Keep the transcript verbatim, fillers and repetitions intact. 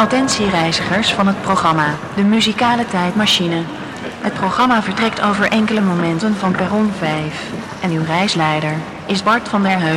Attentie reizigers van het programma De Muzikale Tijdmachine. Het programma vertrekt over enkele momenten van perron vijf. En uw reisleider is Bart van der Heuvel.